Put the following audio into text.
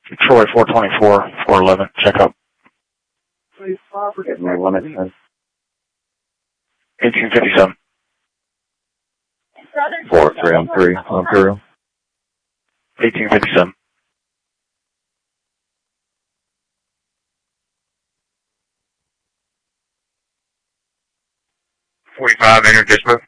Troy 424, 411, check up. Get my limit, 1857. 4313, Imperial. 1857. 45, enter dismount.